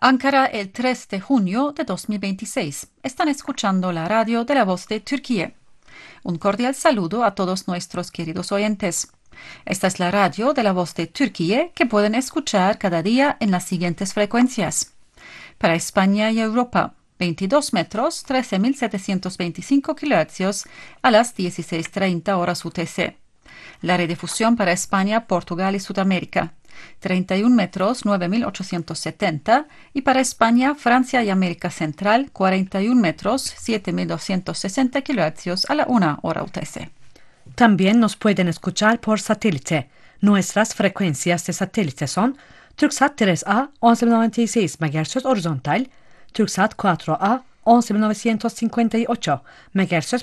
Ankara el 3 de junio de 2026. Están escuchando la radio de la Voz de Turquía. Un cordial saludo a todos nuestros queridos oyentes. Esta es la radio de la Voz de Turquía que pueden escuchar cada día en las siguientes frecuencias. Para España y Europa, 22 metros, 13.725 kHz a las 16:30 horas UTC. La redifusión para España, Portugal y Sudamérica, 31 metros, 9.870, y para España, Francia y América Central, 41 metros, 7.260 kHz a la 1 hora UTC. También nos pueden escuchar por satélite. Nuestras frecuencias de satélite son Turksat 3A 11.96 MHz horizontal, Turksat 4A 11.958 MHz